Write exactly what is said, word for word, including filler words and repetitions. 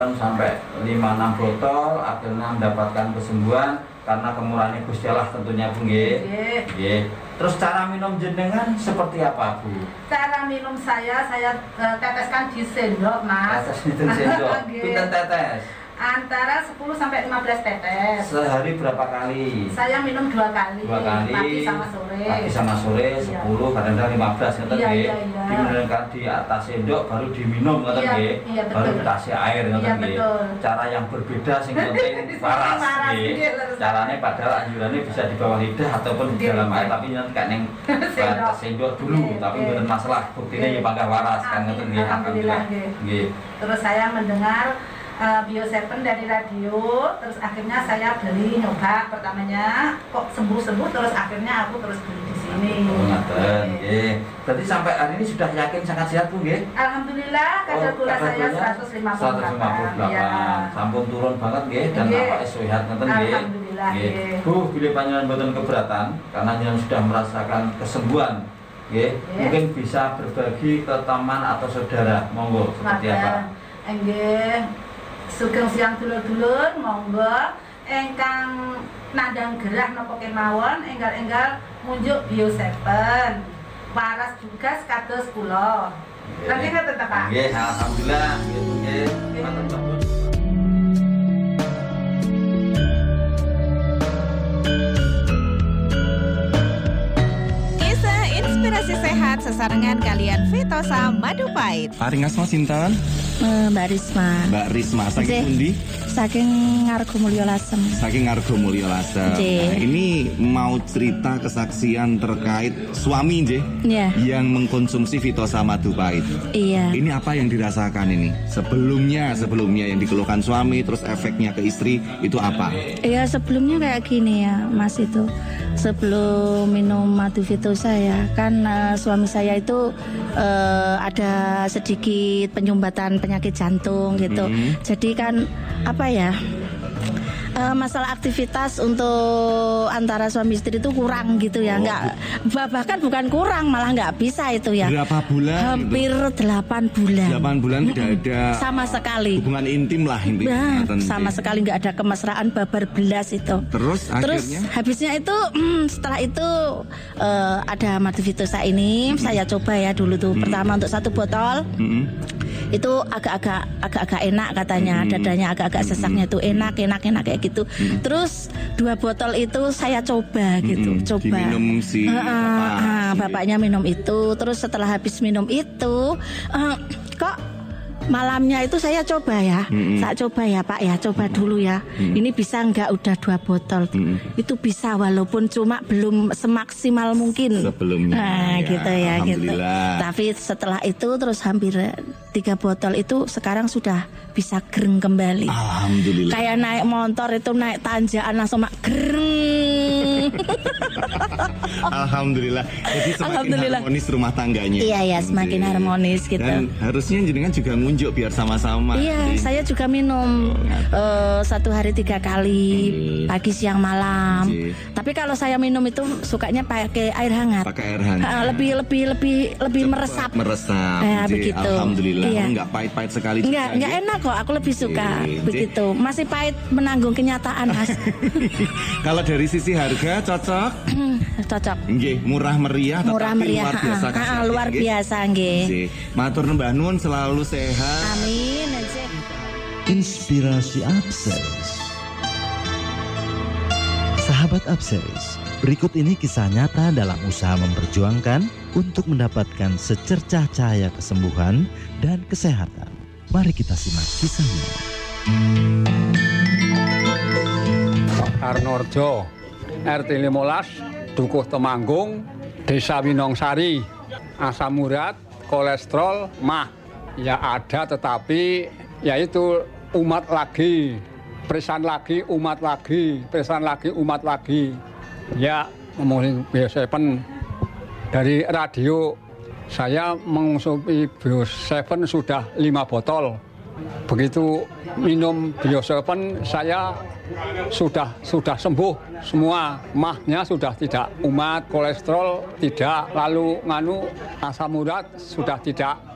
sampai lima enam botol akhirnya mendapatkan kesembuhan karena kemurahan Gusti Allah tentunya Bu nggih. Nggih. Terus cara minum jenengan seperti apa Bu? Cara minum saya saya uh, teteskan di sendok Mas. Tetes di sendok. Pinten tetes? Antara sepuluh sampai lima belas tetes. Sehari berapa kali? Saya minum dua kali. Dua kali. Pagi sama sore. Pagi sama sore sepuluh, iya. Kadang-kadang lima belas ngoten iya, nggih. Iya, iya. Diminumkan di atas sendok baru diminum ngoten iya, nggih. Iya, baru dikasih air ngoten iya, nggih. Betul. Cara yang berbeda sing penting waras nggih. Caranya padahal anjurannya bisa di bawah lidah ataupun di dalam air tapi nanti kan ning atas sendok dulu, tapi mboten masalah. Buktinya ya bangga waras kan ngoten nggih. Alhamdulillah nggih. Terus saya mendengar Uh, Bio Seven dari radio, terus akhirnya saya beli nyoba pertamanya kok sembuh-sembuh, terus akhirnya aku terus beli di sini. Oh, ngaten, nggih. Berarti sampai hari ini sudah yakin sangat sehat Bu nggih? Alhamdulillah, kadar gula oh, saya seratus lima puluh delapan. Ya. Sampun turun banget nggih dan awake sehat ngoten nggih. Alhamdulillah nggih. Bu, bila panjenengan mboten keberatan karena jenengan sudah merasakan kesembuhan. Nggih, mungkin bisa berbagi ke teman atau saudara. Monggo seperti apa? Nggih. Sugeng siang dulur-dulur, monggo engkang nandang gerah napa kemawon enggal-enggal munjuk Bio Seven. Waras juga kados kula. Nggih ngoten ta Pak? Nggih, alhamdulillah nggih nggih. Kisah inspirasi sehat sesarengan kalian Vitosa Madu Pahit. Paring asma sinten? Mbak Risma. Mbak Risma, saking pundi? Saking Ngargo Mulyo Lasem. Saking Ngargo Mulyo Lasem. Nah, ini mau cerita kesaksian terkait suami nggih yeah. yang mengkonsumsi Vitosa Madu Pahit. Iya. Ini apa yang dirasakan ini? Sebelumnya, sebelumnya yang dikeluhkan suami, terus efeknya ke istri itu apa? Iya, sebelumnya kayak gini ya, Mas itu. Sebelum minum madu Vitosa ya, kan uh, suami saya itu uh, ada sedikit penyumbatan penyakit jantung gitu. Mm-hmm. Jadi kan apa ya? Uh, masalah aktivitas untuk antara suami istri itu kurang gitu ya, oh, nggak bahkan bukan kurang malah nggak bisa itu ya. Berapa bulan? Hampir delapan bulan. Delapan bulan tidak ada sama sekali hubungan intim lah intinya. Nah, sama sekali nggak ada kemesraan, babar belas itu. Terus Terus akhirnya? habisnya itu hmm, setelah itu uh, ada madu Vitosa ini, hmm. saya coba ya dulu tuh. Hmm. Pertama untuk satu botol. Hmm. Itu agak-agak agak-agak enak katanya, hmm. dadanya agak-agak sesaknya itu enak enak enak kayak gitu. Hmm. Terus dua botol itu saya coba gitu, hmm. coba. Diminum si uh, bapak. Uh, bapaknya minum itu, terus setelah habis minum itu uh, kok malamnya itu saya coba ya, mm-hmm. saya coba ya Pak ya, coba mm-hmm. dulu ya. Mm-hmm. Ini bisa nggak udah dua botol? Mm-hmm. Itu bisa walaupun cuma belum semaksimal mungkin. Sebelumnya. Nah ya, gitu ya gitu. Tapi setelah itu terus hampir tiga botol itu sekarang sudah bisa gereng kembali. Alhamdulillah. Kayak naik motor itu naik tanjakan langsung mak gereng. Alhamdulillah. Jadi semakin Alhamdulillah. harmonis rumah tangganya. Iya ya, semakin Jadi, harmonis gitu. Dan harusnya jenengan juga ngunjuk biar sama-sama. Iya, jadi, saya juga minum oh, uh, satu hari tiga kali, okay. pagi, siang, malam. Okay. Tapi kalau saya minum itu sukanya pakai air hangat. Pakai air hangat. Uh, lebih lebih lebih lebih Cepat meresap. Meresap. Nah, begitu. Alhamdulillah. Iya. Enggak pahit-pahit sekali. Enggak, enggak enak kok. Aku lebih suka okay. begitu. Masih pahit menanggung kenyataan, Mas. Kalau dari sisi harga cocok? Cocok. Nggih, murah meriah murah tetapi meriah. luar biasa. Ha, ha, luar nge? biasa nggih. Matur nembah nuwun selalu sehat. Amin. Inspirasi Upseries. Sahabat Upseries, berikut ini kisah nyata dalam usaha memperjuangkan untuk mendapatkan secercah cahaya kesembuhan dan kesehatan. Mari kita simak kisahnya. Arnorjo, R T lima belas, Dukuh Temanggung, Desa Winongsari, asam urat, kolesterol, mah. Ya ada tetapi yaitu umat lagi, perisan lagi, umat lagi, perisan lagi, umat lagi. Ya ngomongin Bio Seven dari radio, saya mengonsumsi Bio Seven sudah lima botol. Begitu minum Bio Seven saya sudah sudah sembuh semua, mahnya sudah tidak, umat kolesterol tidak, lalu nganu asam urat sudah tidak.